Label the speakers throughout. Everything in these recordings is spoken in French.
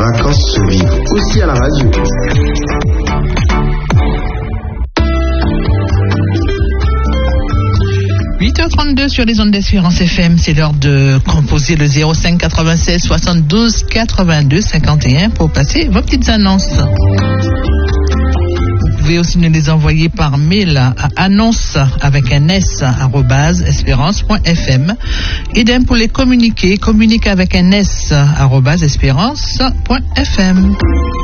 Speaker 1: vacances se vivent aussi à la radio. «
Speaker 2: 8h32 sur les ondes d'Espérance FM, c'est l'heure de composer le 05 96 72 82 51 pour passer vos petites annonces. Vous pouvez aussi nous les envoyer par mail à annonce avec un s @espérance.fm. Idem pour les communiquer avec un s @espérance.fm.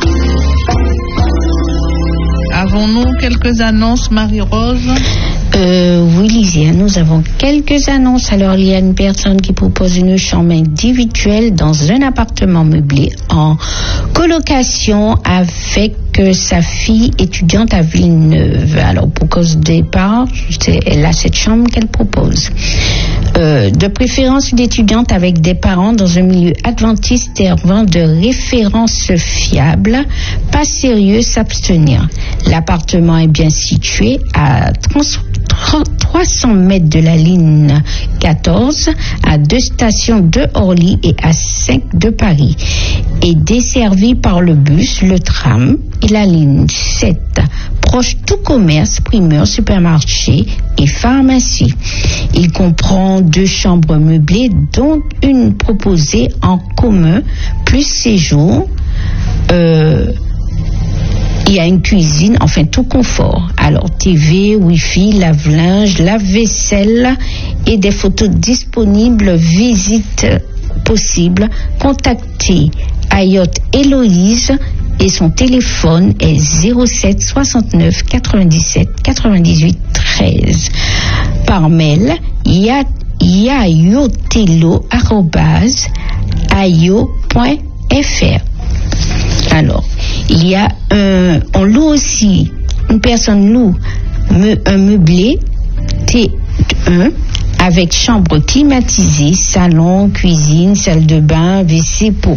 Speaker 2: Avons-nous quelques annonces, Marie-Rose?
Speaker 3: Oui, Lysia, nous avons quelques annonces. Alors, il y a une personne qui propose une chambre individuelle dans un appartement meublé en colocation avec sa fille étudiante à Villeneuve. Alors, pour cause des parts, elle a cette chambre qu'elle propose. De préférence, une étudiante avec des parents dans un milieu adventiste servant de référence fiable. Pas sérieux, s'abstenir. L'appartement est bien situé à 300 mètres de la ligne 14, à 2 stations de Orly et à 5 de Paris, et desservi par le bus, le tram et la ligne 7, proche tout commerce, primeur, supermarché et pharmacie. Il comprend 2 chambres meublées, dont une proposée en commun, plus séjour. Il y a une cuisine, enfin tout confort. Alors TV, Wi-Fi, lave-linge, lave-vaisselle et des photos disponibles, visite possible. Contactez Ayotte Héloïse et son téléphone est 07 69 97 98 13. Par mail, yayotelo@ayo.fr. Alors, il y a on loue aussi, une personne loue un meublé T1 avec chambre climatisée, salon, cuisine, salle de bain, WC pour